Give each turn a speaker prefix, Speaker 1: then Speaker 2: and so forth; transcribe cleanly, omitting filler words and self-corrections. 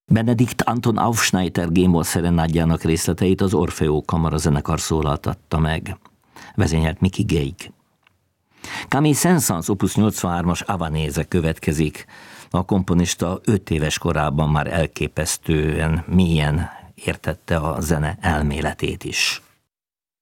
Speaker 1: Benedikt Anton Aufschneider G-moll szerenádjának részleteit az Orfeó kamarazenekar szólaltatta meg. Vezényelt Miki Geig. Camille Saint-Saëns opus 83-as Avanéze következik. A komponista 5 éves korában már elképesztően mélyen értette a zene elméletét is.